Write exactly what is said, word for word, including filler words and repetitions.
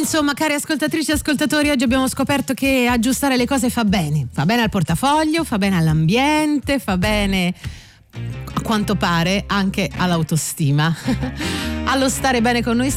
Insomma, cari ascoltatrici e ascoltatori, oggi abbiamo scoperto che aggiustare le cose fa bene. Fa bene al portafoglio, fa bene all'ambiente, fa bene, a quanto pare, anche all'autostima, allo stare bene con noi